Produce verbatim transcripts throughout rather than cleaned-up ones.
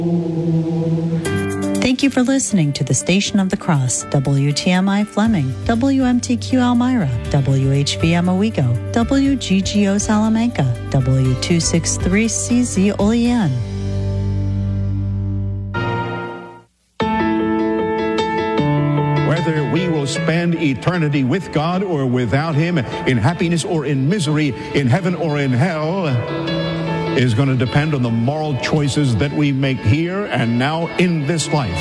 Thank you for listening to the Station of the Cross, W T M I Fleming, W M T Q Elmira, W H V M Owego, W G G O Salamanca, W two sixty-three C Z Olean. Whether we will spend eternity with God or without Him, in happiness or in misery, in heaven or in hell, is going to depend on the moral choices that we make here and now in this life.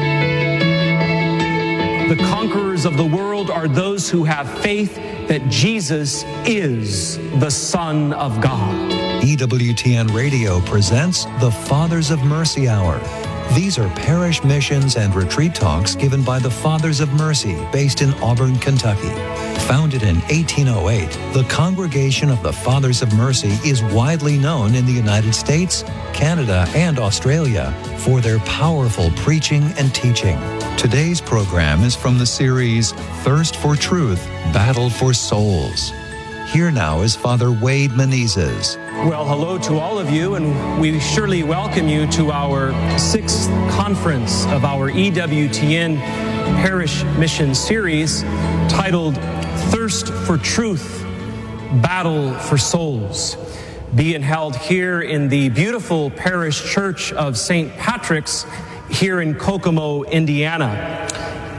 The conquerors of the world are those who have faith that Jesus is the Son of God. E W T N Radio presents the Fathers of Mercy Hour. These are parish missions and retreat talks given by the Fathers of Mercy based in Auburn, Kentucky. Founded in eighteen oh eight, the Congregation of the Fathers of Mercy is widely known in the United States, Canada, and Australia for their powerful preaching and teaching. Today's program is from the series Thirst for Truth, Battle for Souls. Here now is Father Wade Menezes. Well, hello to all of you, and we surely welcome you to our sixth conference of our E W T N Parish Mission Series titled Thirst for Truth, Battle for Souls, being held here in the beautiful parish church of Saint Patrick's here in Kokomo, Indiana.